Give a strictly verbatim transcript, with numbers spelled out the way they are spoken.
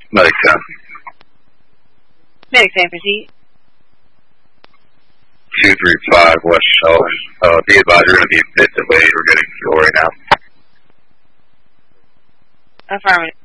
Medic ten. Medic ten, proceed. two three five West Shell. Uh, be advised, we're going to be a bit delayed. We're getting fuel right now. Affirmative.